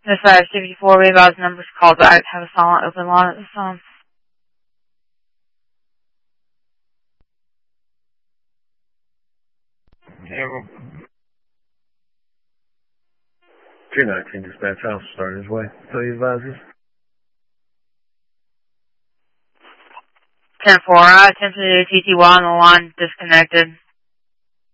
This 54 Reval's numbers called back. Have a silent open line at this time. Yeah. 219 dispatch house started his way. So he advises. 10-4, attempted to TTY on the line, disconnected.